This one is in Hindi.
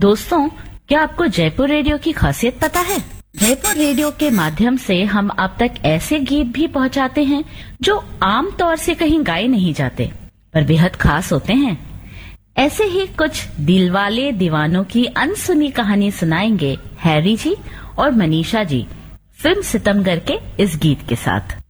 दोस्तों, क्या आपको जयपुर रेडियो की खासियत पता है? जयपुर रेडियो के माध्यम से हम अब तक ऐसे गीत भी पहुंचाते हैं जो आम तौर से कहीं गाए नहीं जाते, पर बेहद खास होते हैं। ऐसे ही कुछ दिलवाले दीवानों की अनसुनी कहानी सुनाएंगे हैरी जी और मनीषा जी फिल्म सितमगर के इस गीत के साथ।